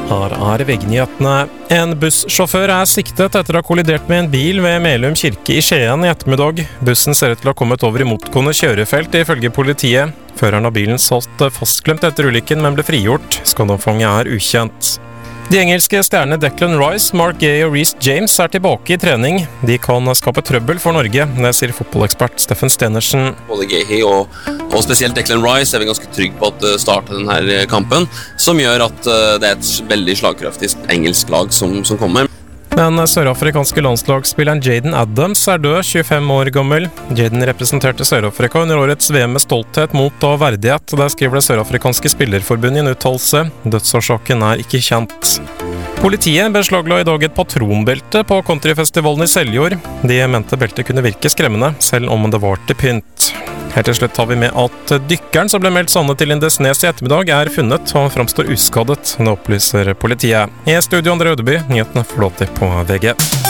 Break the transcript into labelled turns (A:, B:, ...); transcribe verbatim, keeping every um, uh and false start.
A: Her er V G-nyhetene. En bussjåfør er siktet etter å ha kollidert med en bil ved Melum kirke i Skien i ettermiddag. Bussen ser ut til å ha kommet over i motgående kjørefelt, ifølge politiet. Føreren av bilen satt fastklemt etter ulykken, men ble frigjort. Skadeomfanget er ukjent. De engelske stjernene Declan Rice, Mark Gay og Reece James er tilbake i trening. De kan skape trøbbel for Norge, det sier fotballekspert Steffen Stenersen.
B: Både Gay og, og spesielt Declan Rice er vi ganske trygg på at starte denne kampen, som gjør at det er et veldig slagkraftig engelsk lag som, som kommer.
A: Den sørafrikanske landslagsspilleren Jaden Adams er død, tjuefem år gammel. Jaden representerte Sør-Afrika under årets V M med stolthet, mot og verdighet. Der skriver det sørafrikanske spillerforbundet i en uttalelse. Dødsårsaken er ikke kjent. Politiet beslagla i dag et patronbelte på countryfestivalen i Seljord. De mente beltet kunne virke skremmende, selv om det var til pynt. Helt til slutt har vi med at dykkeren som ble meldt savnet til Lindesnes i ettermiddag er funnet og framstår uskadet, det opplyser politiet. I studio André Ødeby, nyhetene får lov til på V G.